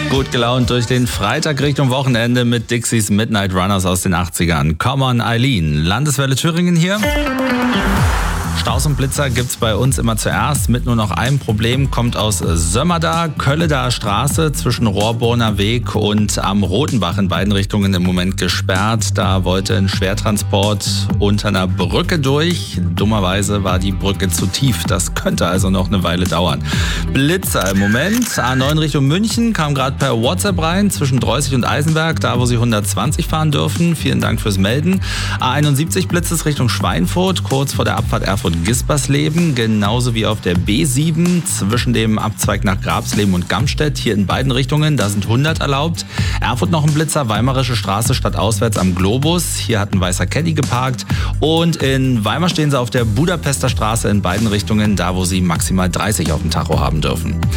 Gut gelaunt durch den Freitag Richtung Wochenende mit Dixies Midnight Runners aus den 80ern. Come on, Eileen. Landeswelle Thüringen hier. Staus und Blitzer gibt's bei uns immer zuerst. Mit nur noch einem Problem kommt aus Sömmerda, Kölledaer Straße zwischen Rohrborner Weg und am Rotenbach in beiden Richtungen im Moment gesperrt. Da wollte ein Schwertransport unter einer Brücke durch. Dummerweise war die Brücke zu tief. Das könnte also noch eine Weile dauern. Blitzer im Moment. A9 Richtung München kam gerade per WhatsApp rein zwischen Dreußig und Eisenberg, da wo Sie 120 fahren dürfen. Vielen Dank fürs Melden. A71 Blitzes Richtung Schweinfurt, kurz vor der Abfahrt Erfurt-Gispersleben, genauso wie auf der B7 zwischen dem Abzweig nach Grabsleben und Gamstedt, hier in beiden Richtungen, da sind 100 erlaubt. Erfurt noch ein Blitzer, Weimarische Straße stadtauswärts am Globus, hier hat ein weißer Caddy geparkt und in Weimar stehen sie auf der Budapester Straße in beiden Richtungen, da wo sie maximal 30 auf dem Tacho haben dürfen.